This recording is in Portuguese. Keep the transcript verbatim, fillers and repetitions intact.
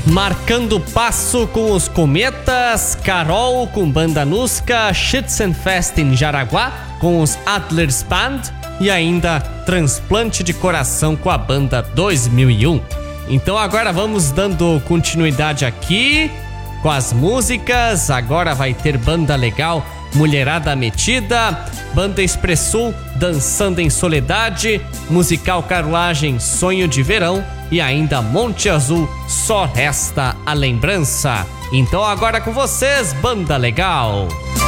Marcando passo com os Cometas, Carol com Banda Nusca, Schützenfest em Jaraguá com os Adlers Band e ainda Transplante de Coração com a Banda dois mil e um. Então agora vamos dando continuidade aqui com as músicas. Agora vai ter Banda Legal, Mulherada Metida, Banda Expressul, Dançando em Soledade, Musical Carruagem, Sonho de Verão e ainda Monte Azul, Só Resta a Lembrança. Então agora com vocês, Banda Legal.